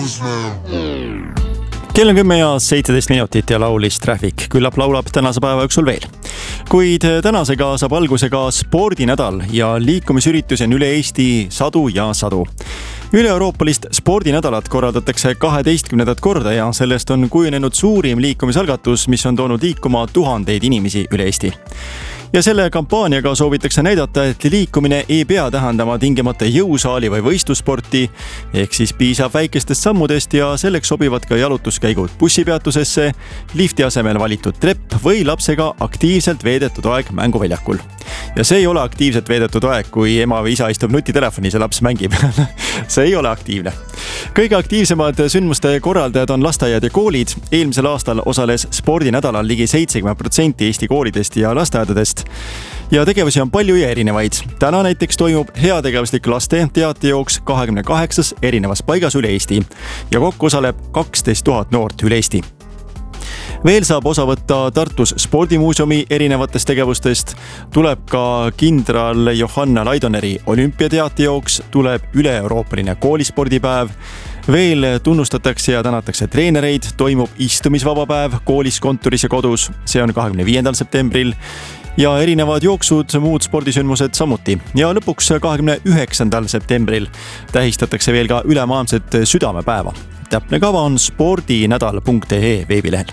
Kell on 10:17 ja laulis Traffic. Küllap laulab tänase päeva jooksul veel. Kuid tänasega saab alguse ka spordinädal ja liikumisüritusi on üle Eesti sadu ja sadu. Üle-euroopalist spordinädalat korraldatakse 12. korda ja sellest on kujunenud suurim liikumisalgatus, mis on toonud liikuma tuhandeid inimesi üle Eesti. Ja selle kampaaniaga soovitakse näidata, et liikumine ei pea tähendama tingimata jõusaali või võistlussporti, ehk siis piisab väikestest sammudest ja selleks sobivad ka jalutuskäigud bussipeatusesse, lifti asemel valitud trepp või lapsega aktiivselt veedetud aeg mänguväljakul. Ja see ei ole aktiivselt veedetud aeg, kui ema või isa istub nutitelefonis ja laps mängib. See ei ole aktiivne. Kõige aktiivsemad sündmuste korraldajad on lasteaiad ja koolid. Eelmisel aastal osales spordinädalal ligi 70% Eesti koolidest ja lasteaedadest. Ja tegevusi on palju ja erinevaid. Täna näiteks toimub heategevuslik laste teatejooks 28 erinevas paigas üle Eesti ja kokku osaleb 12 000 noort üle Eesti. Veel saab osa võtta Tartus spordimuuseumi erinevatest tegevustest, tuleb ka kindral Johanna Laidoneri olümpiateatejooks, tuleb üle-euroopaline koolispordipäev, veel tunnustatakse ja tänatakse treenereid, toimub istumisvaba päev koolis, kontoris ja kodus, see on 25. septembril, ja erinevad jooksud, muud spordisündmused samuti. Ja lõpuks 29. septembril tähistatakse veel ka ülemaailmset südamepäeva. Täpne kava on spordinädal.ee veebilehel.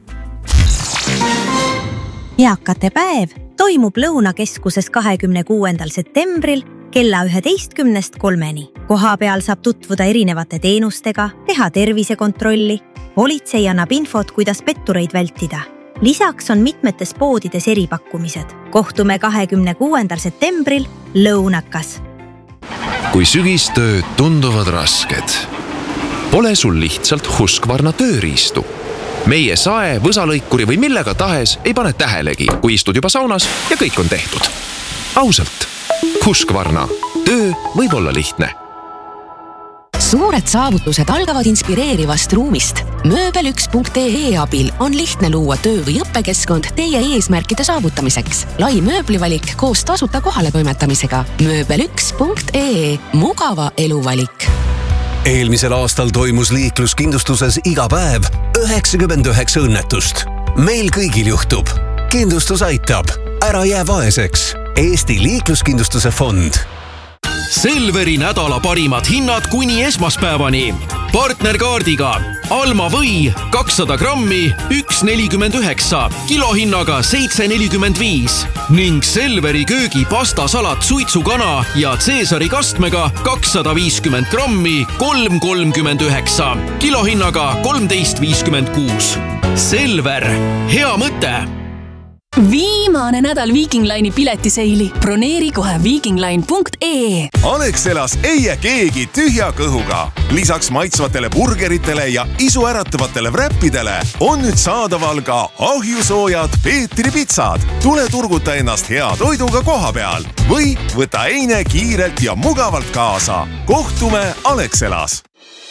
Eakate päev toimub Lõunakeskuses 26. septembril kella 11:03. Koha peal saab tutvuda erinevate teenustega, teha tervisekontrolli. Politsei annab infot, kuidas pettureid vältida. Lisaks on mitmetes poodides eripakkumised. Kohtume 26. septembril Lõunakas. Kui sügistööd tunduvad rasked, pole sul lihtsalt Husqvarna tööriistu. Meie sae, võsalõikuri või millega tahes ei pane tähelegi, kui istud juba saunas ja kõik on tehtud. Ausalt, Husqvarna. Töö võib olla lihtne. Suured saavutused algavad inspireerivast ruumist. Mööbel1.ee abil on lihtne luua töö- või õppekeskkond teie eesmärkide saavutamiseks. Lai mööblivalik koos tasuta kohaletoimetamisega. Mööbel1.ee. Mugava eluvalik. Eelmisel aastal toimus liikluskindlustuses iga päev 99 õnnetust. Meil kõigil juhtub. Kindlustus aitab. Ära jää vaeseks. Eesti liikluskindlustuse fond. Selveri nädala parimad hinnad kuni esmaspäevani. Partnerkaardiga Alma või 200 grammi 1,49, kilohinnaga 7,45 ning Selveri köögi pastasalat suitsukana ja Caesari kastmega 250 grammi 3,39, kilohinnaga 13,56. Selver, hea mõte! Viimane nädal Viking Line'i piletiseili. Broneeri kohe vikingline.ee. Alexelas ei jää keegi tühja kõhuga. Lisaks maitsvatele burgeritele ja isuäratavatele wrappidele on nüüd saadaval ka ahjusoojad Peetri pitsad. Tule turguta ennast hea toiduga koha peal või võta eine kiirelt ja mugavalt kaasa. Kohtume Alexelas.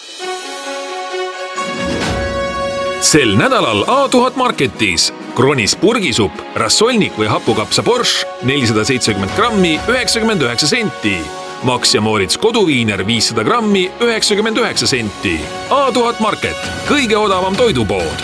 Sel nädalal A1000 Marketis Kronis purgisupp, rassolnik või hapukapsa borš 470 grammi 99 senti. Max ja Moritz koduviiner 500 grammi 99 senti. A1000 Market, kõige odavam toidupood.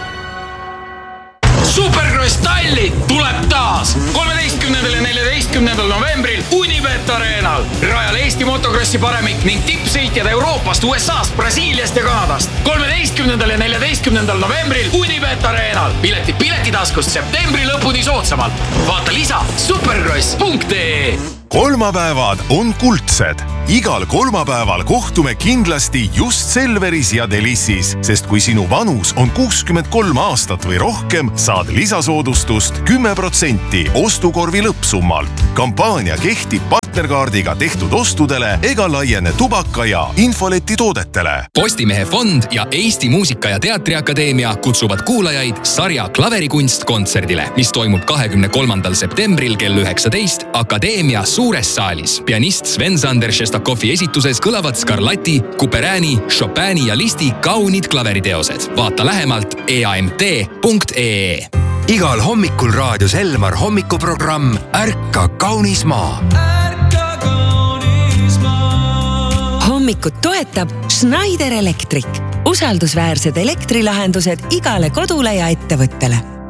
Supercross Tallinn tuleb taas 13. ja 14. novembril Unibet Arenal. Rajal Eesti motokrossi paremik ning tippsõitjad Euroopast, USAst, Brasiiliast ja Kanadast. 13. ja 14. novembril Unibet Arenal. Piletid piletitaskust septembri lõpuni soodsamalt. Vaata lisa supercross.ee. Kolmapäevad on kuldsed. Igal kolmapäeval kohtume kindlasti just Selveris ja Delissis, sest kui sinu vanus on 63 aastat või rohkem, saad lisasoodustust 10% ostukorvi lõppsummalt. Kampaania kehtib partnerkaardiga tehtud ostudele ega laiene tubaka ja infoleti toodetele. Postimehe fond ja Eesti Muusika- ja Teatriakadeemia kutsuvad kuulajaid sarja Klaverikunst kontserdile, mis toimub 23. septembril kell 19 Akadeemia suures saalis. Pianist Sven-Sander Šestakovi esituses kõlavad Scarlatti, Couperini, Chopini ja Listi kaunid klaveriteosed. Vaata lähemalt eamt.ee. Igal hommikul raadios Elmar hommikuprogramm Ärka kaunis maa. hommikut toetab Schneider Electric. Usaldusväärsed elektrilahendused igale kodule ja ettevõttele.